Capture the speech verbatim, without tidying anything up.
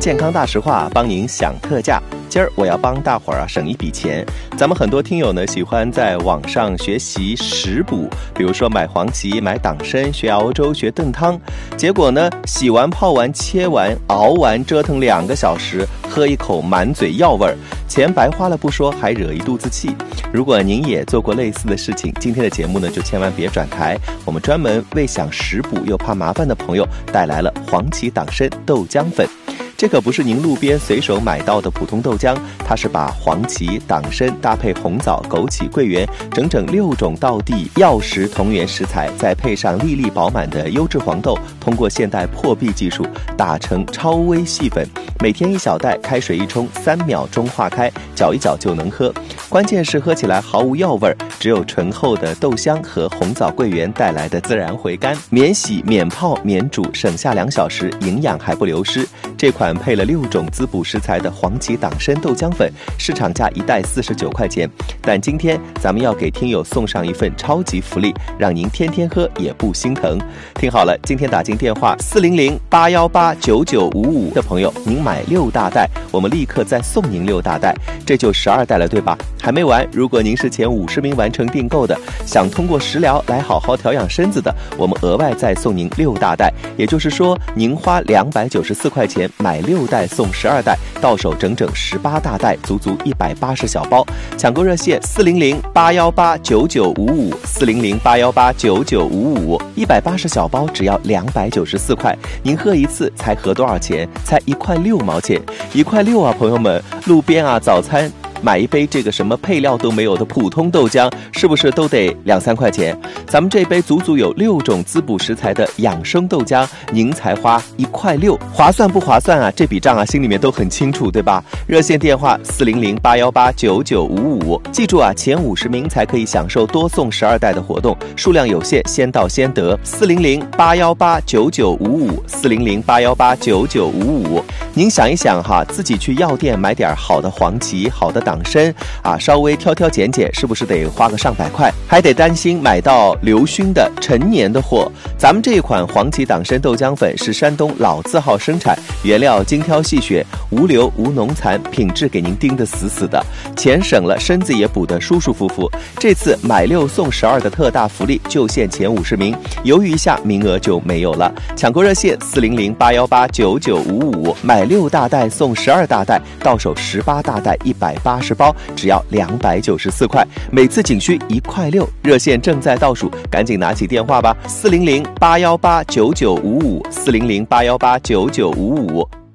健康大实话，帮您享特价。今儿我要帮大伙儿啊省一笔钱。咱们很多听友呢喜欢在网上学习食补，比如说买黄芪、买党参、学熬粥、学炖汤。结果呢，洗完、泡完、切完、熬完，折腾两个小时，喝一口满嘴药味儿，钱白花了不说，还惹一肚子气。如果您也做过类似的事情，今天的节目呢就千万别转台，我们专门为想食补又怕麻烦的朋友带来了黄芪党参豆浆粉。这可不是您路边随手买到的普通豆浆，它是把黄芪、党参搭配红枣、枸杞、桂圆整整六种道地药食同源食材，再配上粒粒饱满的优质黄豆，通过现代破壁技术打成超微细粉，每天一小袋，开水一冲，三秒钟化开，搅一搅就能喝。关键是喝起来毫无药味，只有醇厚的豆香和红枣桂圆带来的自然回甘，免洗、免泡、免煮，省下两小时，营养还不流失。这款配了六种滋补食材的黄芪党参豆浆粉，市场价一袋四十九块钱，但今天咱们要给听友送上一份超级福利，让您天天喝也不心疼。听好了，今天打进电话四零零八幺八九九五五的朋友，您买六大袋，我们立刻再送您六大袋，这就十二袋了，对吧？还没完，如果您是前五十名完成订购的，想通过食疗来好好调养身子的，我们额外再送您六大袋，也就是说您花两百九十四块钱买六袋送十二袋，到手整整十八大袋，足足一百八十小包。抢购热线四零零八幺八九九五五，四零零八幺八九九五五，一百八十小包只要两百九十四块，您喝一次才合多少钱？才一块六毛钱，一块六啊，朋友们，路边啊早餐买一杯这个什么配料都没有的普通豆浆，是不是都得两三块钱？咱们这杯足足有六种滋补食材的养生豆浆，您才花一块六，划算不划算啊？这笔账啊，心里面都很清楚，对吧？热线电话四零零八幺八九九五五，记住啊，前五十名才可以享受多送十二袋的活动，数量有限，先到先得。四零零八幺八九九五五，四零零八幺八九九五五。您想一想哈，自己去药店买点好的黄芪、好的党参啊，稍微挑挑拣拣，是不是得花个上百块？还得担心买到流熏的陈年的货。咱们这一款黄芪党参豆浆粉是山东老字号生产，原料精挑细选，无硫无农残，品质给您盯得死死的，钱省了，身子也补得舒舒服服。这次买六送十二的特大福利就限前五十名，犹豫一下名额就没有了。抢购热线四零零八幺八九九五五，买六大袋送十二大袋，到手十八大袋一百八十包，只要两百九十四块，每次仅需一块六。热线正在倒数，赶紧拿起电话吧，四零零八幺八九九五五，四零零八幺八九九五五。